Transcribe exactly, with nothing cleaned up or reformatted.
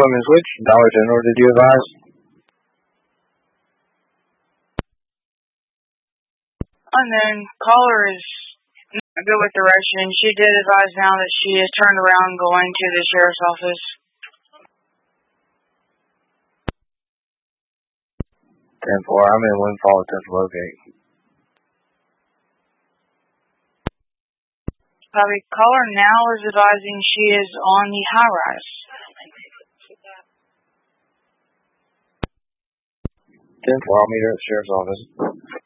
Women's which Dollar General did you advise? Unknown. Caller is not good with directions. She did advise now that she is turned around going to the sheriff's office. ten four, I'm in Windfall at Lowgate. Copy. Caller now is advising she is on the high rise. ten four, I'll meet her at the sheriff's office.